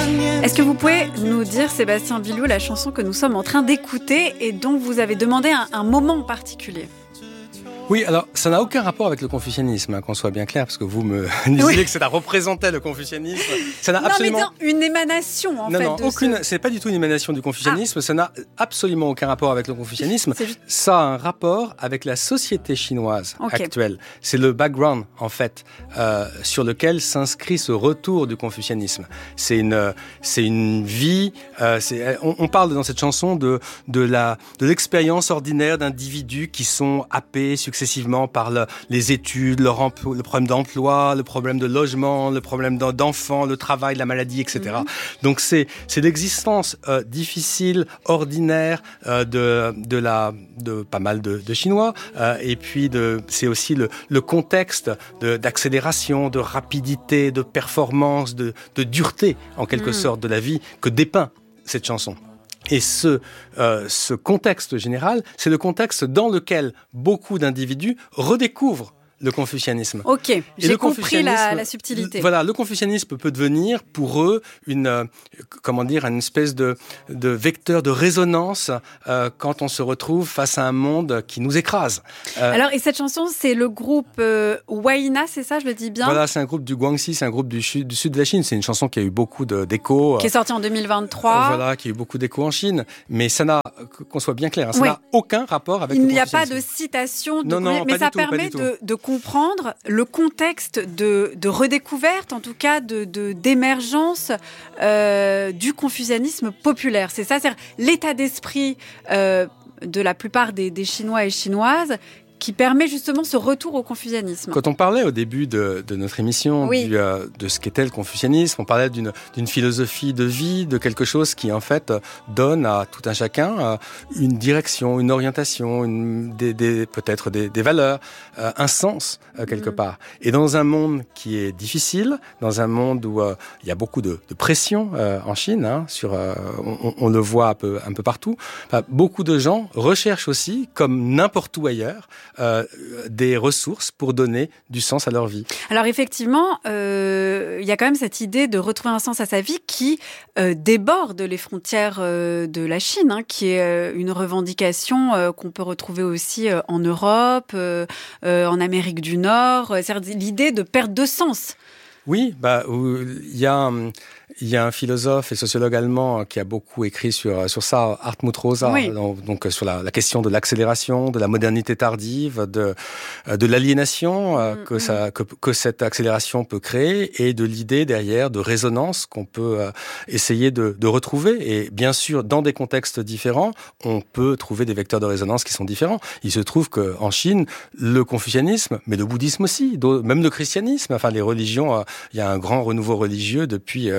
Est-ce que vous pouvez nous dire, Sébastien Billoux, la chanson que nous sommes en train d'écouter et dont vous avez demandé un moment particulier ? Oui, alors ça n'a aucun rapport avec le confucianisme, qu'on soit bien clair, parce que vous me disiez que ça représentait le confucianisme. Ça n'a absolument... Non, mais une émanation en fait. Non, aucune. C'est pas du tout une émanation du confucianisme. Ça n'a absolument aucun rapport avec le confucianisme. Ça a un rapport avec la société chinoise actuelle. C'est le background en fait sur lequel s'inscrit ce retour du confucianisme. C'est une vie. On parle dans cette chanson de l'expérience ordinaire d'individus qui sont happés successivement par les études, le problème d'emploi, le problème de logement, le problème d'enfants, le travail, la maladie, etc. Donc c'est l'existence difficile, ordinaire de pas mal de Chinois, et puis c'est aussi le contexte d'accélération, de rapidité, de performance, de dureté en quelque sorte de la vie que dépeint cette chanson. Et ce contexte général, c'est le contexte dans lequel beaucoup d'individus redécouvrent le confucianisme. Ok, j'ai compris la subtilité. Voilà, le confucianisme peut devenir pour eux une espèce de vecteur de résonance quand on se retrouve face à un monde qui nous écrase. Alors, et cette chanson, c'est le groupe Huayna, c'est ça, je le dis bien ? Voilà, c'est un groupe du Guangxi, c'est un groupe du sud de la Chine. C'est une chanson qui a eu beaucoup d'échos. Qui est sortie en 2023. Voilà, qui a eu beaucoup d'échos en Chine. Mais ça n'a, qu'on soit bien clair, ça n'a aucun rapport avec le confucianisme. Il n'y a pas de citation, mais ça permet de comprendre le contexte de redécouverte, en tout cas d'émergence du confucianisme populaire. C'est ça, c'est l'état d'esprit de la plupart des Chinois et Chinoises qui permet justement ce retour au confucianisme. Quand on parlait au début de notre émission de ce qu'était le confucianisme, on parlait d'une philosophie de vie, de quelque chose qui en fait donne à tout un chacun une direction, une orientation, peut-être des valeurs, un sens quelque part. Et dans un monde qui est difficile, dans un monde où il y a beaucoup de pression en Chine, on le voit un peu partout, beaucoup de gens recherchent aussi, comme n'importe où ailleurs, des ressources pour donner du sens à leur vie. Alors effectivement, il y a quand même cette idée de retrouver un sens à sa vie qui déborde les frontières de la Chine, qui est une revendication qu'on peut retrouver aussi en Europe, en Amérique du Nord. C'est-à-dire l'idée de perte de sens. Oui, il y a un philosophe et sociologue allemand qui a beaucoup écrit sur ça, Hartmut Rosa, donc sur la question de l'accélération, de la modernité tardive, de l'aliénation que cette accélération peut créer et de l'idée derrière de résonance qu'on peut essayer de retrouver. Et bien sûr, dans des contextes différents, on peut trouver des vecteurs de résonance qui sont différents. Il se trouve qu'en Chine, le confucianisme, mais le bouddhisme aussi, même le christianisme, enfin les religions, il y a un grand renouveau religieux depuis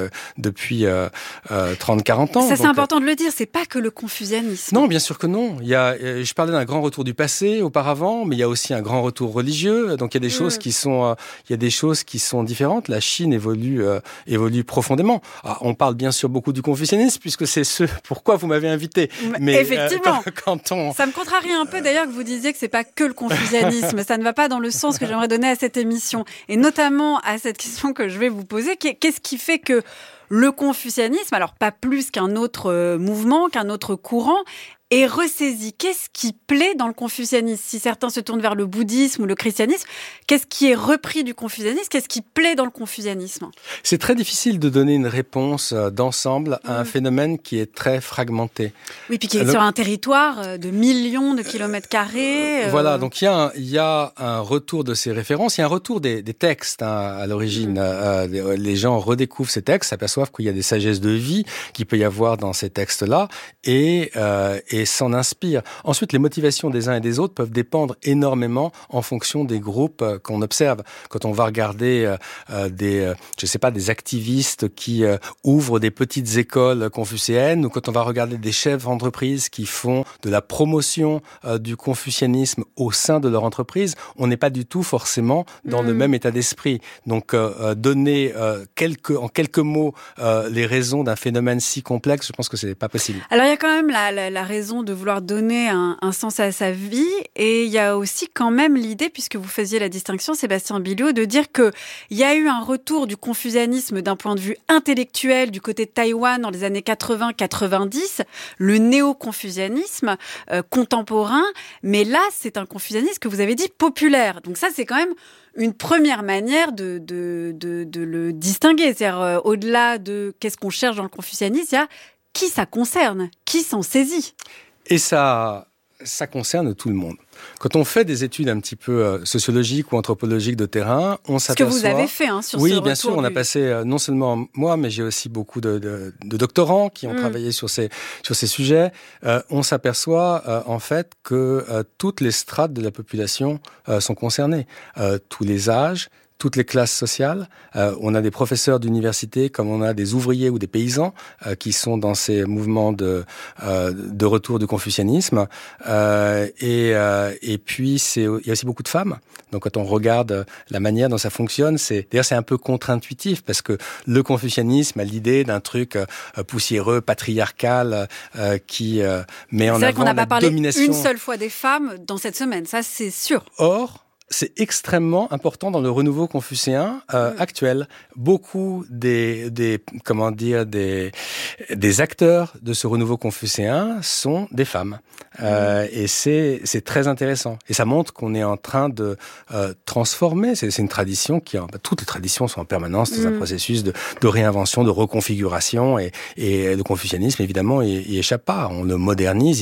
30-40 ans. Ça, c'est important de le dire, c'est pas que le confucianisme. Non, bien sûr que non. Je parlais d'un grand retour du passé auparavant, mais il y a aussi un grand retour religieux. Donc il y a des choses qui sont différentes. La Chine évolue profondément. On parle bien sûr beaucoup du confucianisme puisque c'est ce pourquoi vous m'avez invité. Mais effectivement. Ça me contrarie un peu d'ailleurs que vous disiez que c'est pas que le confucianisme. Ça ne va pas dans le sens que j'aimerais donner à cette émission et notamment à cette question que je vais vous poser. Qu'est-ce qui fait que le confucianisme, alors pas plus qu'un autre mouvement, qu'un autre courant, est ressaisi? Qu'est-ce qui plaît dans le confucianisme? Si certains se tournent vers le bouddhisme ou le christianisme, qu'est-ce qui est repris du confucianisme? Qu'est-ce qui plaît dans le confucianisme? C'est très difficile de donner une réponse d'ensemble à un phénomène qui est très fragmenté. Oui, puis qui est sur un territoire de millions de kilomètres carrés. Voilà, donc il y a un retour de ces références, il y a un retour des textes à l'origine. Les gens redécouvrent ces textes, s'aperçoivent qu'il y a des sagesses de vie qu'il peut y avoir dans ces textes-là et s'en inspirent. Ensuite, les motivations des uns et des autres peuvent dépendre énormément en fonction des groupes qu'on observe. Quand on va regarder des activistes qui ouvrent des petites écoles confucéennes ou quand on va regarder des chefs d'entreprise qui font de la promotion du confucianisme au sein de leur entreprise, on n'est pas du tout forcément dans le même état d'esprit. Donc, donner en quelques mots les raisons d'un phénomène si complexe, je pense que c'est pas possible. Alors, il y a quand même la raison raison de vouloir donner un sens à sa vie. Et il y a aussi quand même l'idée, puisque vous faisiez la distinction, Sébastien Billiot, de dire qu'il y a eu un retour du confucianisme d'un point de vue intellectuel du côté de Taïwan dans les années 80-90, le néo-confucianisme contemporain. Mais là, c'est un confucianisme que vous avez dit populaire. Donc ça, c'est quand même une première manière de le distinguer. C'est-à-dire, au-delà de qu'est-ce qu'on cherche dans le confucianisme, il y a qui ça concerne, qui s'en saisit. Et ça concerne tout le monde. Quand on fait des études un petit peu sociologiques ou anthropologiques de terrain, on s'aperçoit... Ce que vous avez fait sur ce retour. Oui, bien sûr, on a passé, non seulement moi, mais j'ai aussi beaucoup de doctorants qui ont travaillé sur ces sujets. On s'aperçoit en fait que toutes les strates de la population sont concernées. Tous les âges, toutes les classes sociales. On a des professeurs d'université comme on a des ouvriers ou des paysans qui sont dans ces mouvements de retour du confucianisme. Et puis, il y a aussi beaucoup de femmes. Donc, quand on regarde la manière dont ça fonctionne, c'est un peu contre-intuitif parce que le confucianisme a l'idée d'un truc poussiéreux, patriarcal, qui met en avant la domination. C'est vrai qu'on n'a pas parlé une seule fois des femmes dans cette semaine, ça c'est sûr. Or, c'est extrêmement important dans le renouveau confucéen actuel. Beaucoup des acteurs de ce renouveau confucéen sont des femmes. Et c'est très intéressant. Et ça montre qu'on est en train de transformer. C'est une tradition toutes les traditions sont en permanence dans un processus de réinvention, de reconfiguration. Et le confucianisme, évidemment, y échappe pas. On le modernise.